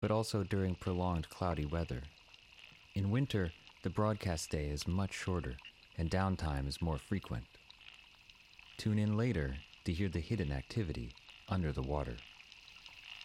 but also during prolonged cloudy weather. In winter, the broadcast day is much shorter and downtime is more frequent. Tune in later to hear the hidden activity under the water.